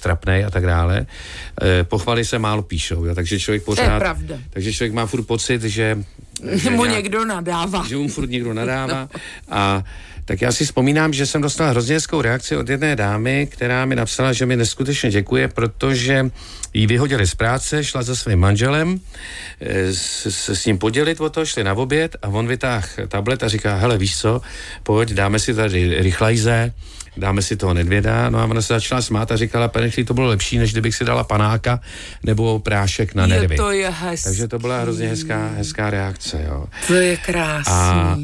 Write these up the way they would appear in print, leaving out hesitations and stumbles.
trapnej a tak dále. Pochvaly se málo píšou, jo, takže člověk pořád... To je pravda. Takže člověk má furt pocit, že mu někdo nadává. Že mu furt někdo nadává. A tak já si vzpomínám, že jsem dostal hrozně hezkou reakci od jedné dámy, která mi napsala, že mi neskutečně děkuje, protože jí vyhodili z práce, šla za svým manželem se s ním podělit o to, šli na oběd a on vytáhl tablet a říká, hele, víš co, pojď, dáme si tady rychlajze, dáme si toho Nedvěda, no a ona se začala smát a říkala, pane, to bylo lepší, než kdybych si dala panáka nebo prášek na nervy. To je hezký. Takže to byla hrozně hezká reakce, jo. To je krásný. A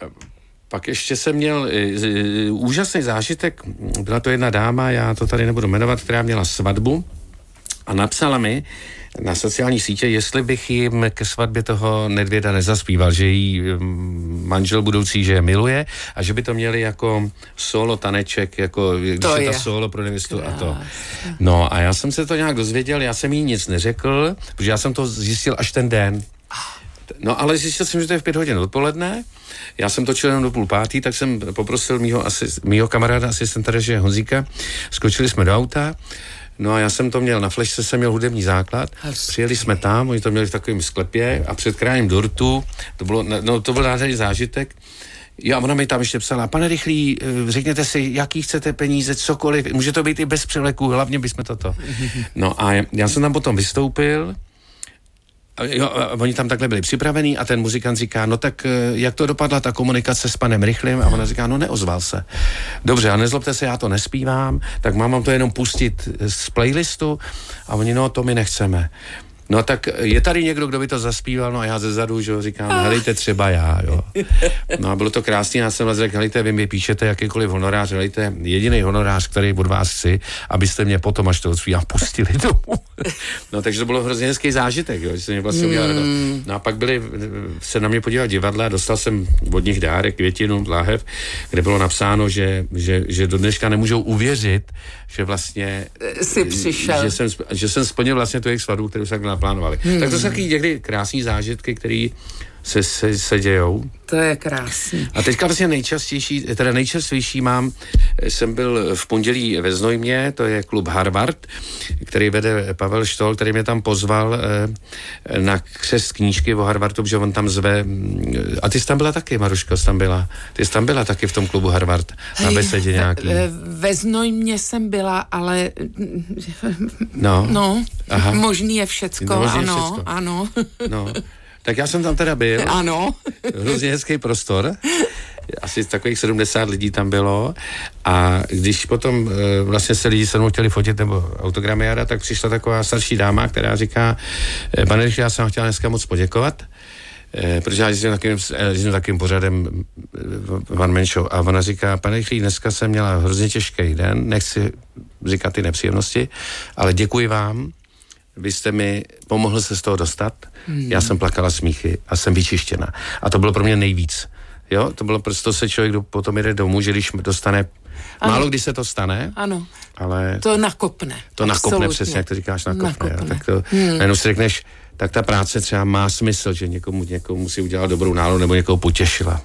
pak ještě jsem měl úžasný zážitek, byla to jedna dáma, já to tady nebudu jmenovat, která měla svatbu a napsala mi na sociální sítě, jestli bych jim ke svatbě toho Nedvěda nezaspíval, že jí manžel budoucí, že je miluje a že by to měli jako solo taneček, jako když to je ta solo pro nevěstu a to. No a já jsem se to nějak dozvěděl, já jsem jí nic neřekl, protože já jsem to zjistil až ten den. No ale zjistil jsem, že to je v 5 hodin odpoledne, já jsem točil jenom do 4:30, tak jsem poprosil mýho kamaráda, asistenta režie Honzíka, skočili jsme do auta, no a já jsem to měl, na flešce jsem měl hudební základ, přijeli jsme tam, oni to měli v takovém sklepě a před krájem dortu, to byl nádherný zážitek. Jo, a ona mi tam ještě psala, pane Rychlý, řekněte si, jaký chcete peníze, cokoliv, může to být i bez převleku, hlavně bychom toto. No a já jsem tam potom vystoupil, jo, a oni tam takhle byli připravení a ten muzikant říká, no tak jak to dopadla ta komunikace s panem Rychlým? A ona říká, no neozval se. Dobře, a nezlobte se, já to nespívám, tak mám to jenom pustit z playlistu a oni, no to my nechceme. No tak je tady někdo, kdo by to zaspíval, no a já zezadu, že říkám, helejte třeba já, jo. No a bylo to krásný, já jsem řekl, helejte, vy mi píšete jakýkoliv honorář, helejte, jediný honorář, který od vás chci, abyste mě potom, až to odspívám, pustili domů. No takže to bylo hrozně hezký zážitek, jo, že se mě vlastně udělal radost. No a pak se na mě podívat divadla, dostal jsem od nich dárek, květinu, láhev, kde bylo napsáno, že do dneška nemůžou uvěřit, že vlastně si přišel. Že jsem splnil vlastně tu jejich svatbu, kterou se naplánovali. Tak to jsou taky někdy krásný zážitky, které se dějou. To je krásný. A teďka vlastně nejčerstvější jsem byl v pondělí ve Znojmě, to je klub Harvard, který vede Pavel Štol, který mě tam pozval na křest knížky o Harvardu, protože on tam zve, a ty jsi tam byla taky, Maruško, ty jsi tam byla taky v tom klubu Harvard, na besedě nějaký. Ve Znojmě jsem byla, ale možný je všecko, ano. No. Tak já jsem tam teda byl. Ano. Hrozně hezký prostor. Asi takových 70 lidí tam bylo. A když potom vlastně se lidi se mnou chtěli fotit nebo autogramy jara, tak přišla taková starší dáma, která říká, pane Rychlý, já jsem chtěla dneska moc poděkovat, protože já jezdím takovým pořadem One Man Show. A ona říká, pane Rychlý, dneska jsem měla hrozně těžký den, nechci říkat ty nepříjemnosti, ale děkuji vám, vy jste mi pomohl se z toho dostat. Já jsem plakala smíchy a jsem vyčištěna. A to bylo pro mě nejvíc. Jo, to bylo prostě se člověk potom jede domů, že když dostane, málo kdy se to stane. Ano. Ale to nakopne. To nakopne, přesně, jak to říkáš, nakopne. Tak to, jenom si řekneš, tak ta práce třeba má smysl, že někomu musí udělat dobrou náladu nebo někoho potěšila.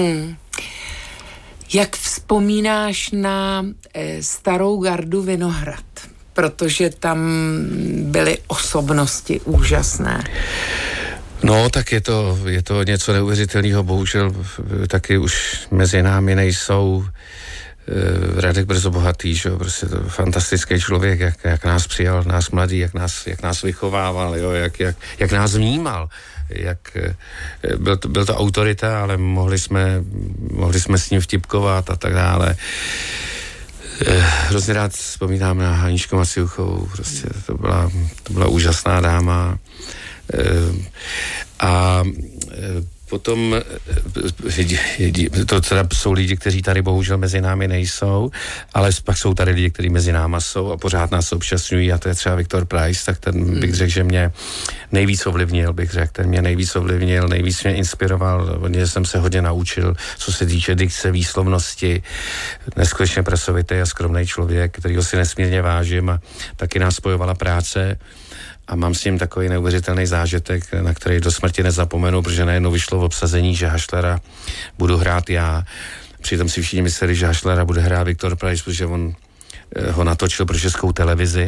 Jak vzpomínáš na starou gardu Vinohrad? Protože tam byly osobnosti úžasné. No, tak je to něco neuvěřitelného, bohužel taky už mezi námi nejsou. Radek Brzo Bohatý, že jo, prostě to fantastický člověk, jak nás přijal, nás mladý, jak nás vychovával, jo, jak nás vnímal, byl to autorita, ale mohli jsme s ním vtipkovat a tak dále. Hrozně rád vzpomínám na Haničku Maciuchovou, prostě to byla úžasná dáma. A potom to teda jsou lidi, kteří tady bohužel mezi námi nejsou, ale pak jsou tady lidi, kteří mezi náma jsou a pořád nás občasňují, a to je třeba Viktor Price, tak ten bych řekl, že mě nejvíc ovlivnil, nejvíc mě inspiroval, od něj jsem se hodně naučil, co se týče dikce, výslovnosti, neskutečně pracovitý a skromný člověk, kterýho si nesmírně vážím, a taky nás spojovala práce. A mám s ním takový neuvěřitelný zážitek, na který do smrti nezapomenu, protože najednou vyšlo v obsazení, že Hašlera budu hrát já. Přitom si všichni mysleli, že Hašlera bude hrát Viktor Price, protože on ho natočil pro Českou televizi.